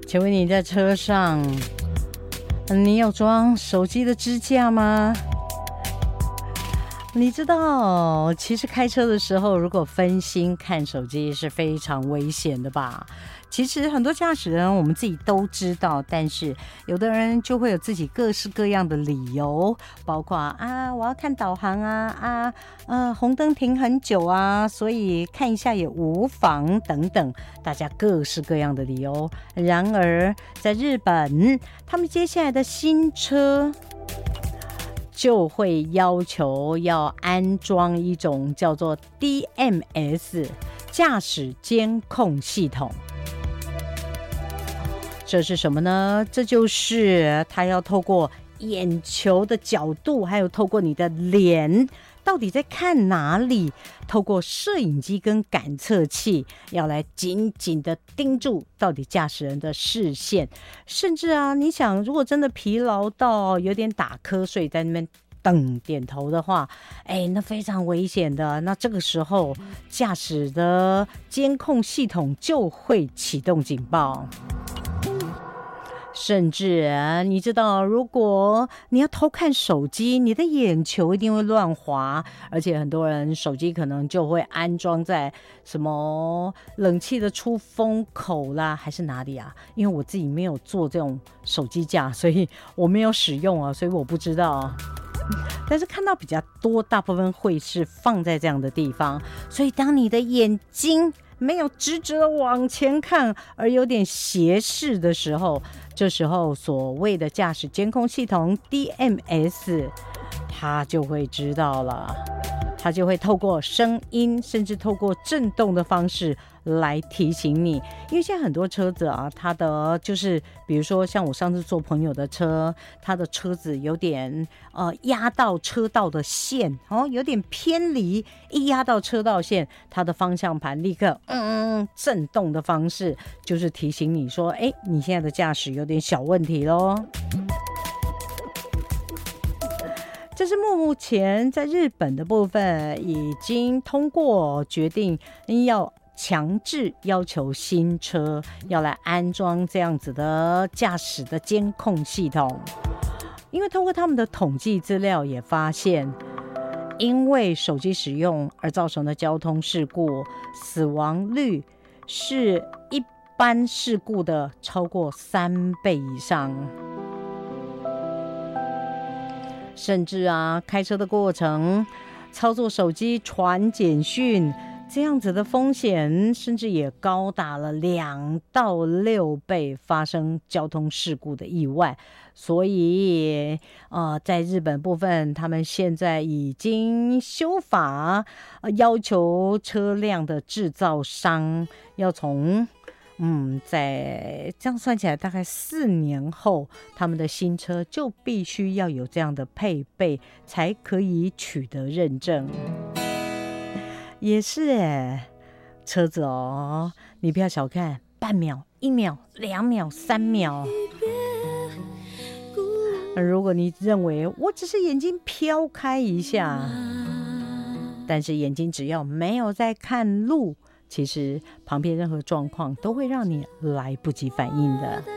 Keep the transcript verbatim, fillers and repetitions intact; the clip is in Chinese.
请问你在车上，你有装手机的支架吗？你知道，其实开车的时候，如果分心看手机是非常危险的吧？其实很多驾驶人我们自己都知道，但是有的人就会有自己各式各样的理由，包括啊，我要看导航啊啊呃，红灯停很久啊，所以看一下也无妨等等，大家各式各样的理由。然而，在日本，他们接下来的新车就会要求要安装一种叫做 D M S 驾驶监控系统。这是什么呢？这就是它要透过眼球的角度，还有透过你的脸到底在看哪里，透过摄影机跟感测器要来紧紧的盯住到底驾驶人的视线。甚至啊，你想如果真的疲劳到有点打瞌睡在那边等点头的话，哎，那非常危险的。那这个时候驾驶的监控系统就会启动警报。甚至啊，你知道，如果你要偷看手机，你的眼球一定会乱滑，而且很多人手机可能就会安装在什么冷气的出风口啦，还是哪里啊？因为我自己没有做这种手机架，所以我没有使用啊，所以我不知道啊。但是看到比较多，大部分会是放在这样的地方，所以当你的眼睛没有直直的往前看，而有点斜视的时候，这时候所谓的驾驶监控系统 D M S 它就会知道了，它就会透过声音甚至透过震动的方式来提醒你。因为现在很多车子啊，它的就是比如说像我上次坐朋友的车，它的车子有点呃压到车道的线哦，有点偏离，一压到车道线，它的方向盘立刻嗯震动的方式，就是提醒你说，哎，你现在的驾驶有点小问题咯。这是目前在日本的部分已经通过决定要强制要求新车要来安装这样子的驾驶的监控系统。因为通过他们的统计资料也发现，因为手机使用而造成的交通事故死亡率是一般事故的超过三倍以上。甚至啊，开车的过程操作手机传简讯这样子的风险，甚至也高达了两到六倍发生交通事故的意外。所以呃，在日本部分，他们现在已经修法，呃、要求车辆的制造商要从嗯，在这样算起来，大概四年后，他们的新车就必须要有这样的配备，才可以取得认证。也是哎，车子哦，你不要小看，半秒、一秒、两秒、三秒。如果你认为我只是眼睛飘开一下，但是眼睛只要没有在看路，其实旁边任何状况都会让你来不及反应的。